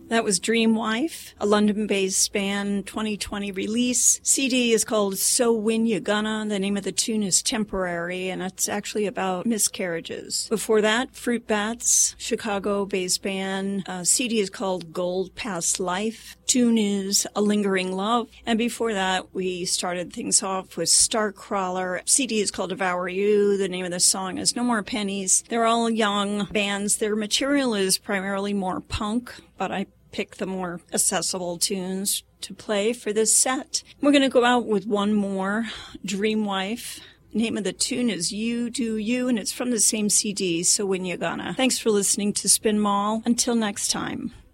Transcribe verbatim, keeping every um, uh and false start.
That was Dream Wife, a London-based band twenty twenty release. C D is called So When You Gonna. The name of the tune is Temporary, and it's actually about miscarriages. Before that, Fruit Bats, Chicago-based band. Uh, C D is called Gold Past Life. Tune is A Lingering Love. And before that, we started things off with Starcrawler. C D is called Devour You. The name of the song is No More Pennies. They're all young bands. Their material is primarily more punk, but I pick the more accessible tunes to play for this set. We're going to go out with one more, Dream Wife. The name of the tune is You Do You, and it's from the same C D, So When You Gonna. Thanks for listening to Spin Mall. Until next time.